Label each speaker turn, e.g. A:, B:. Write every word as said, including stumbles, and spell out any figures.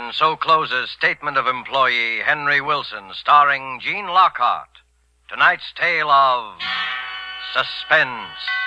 A: And so closes Statement of Employee Henry Wilson, starring Gene Lockhart. Tonight's tale of suspense.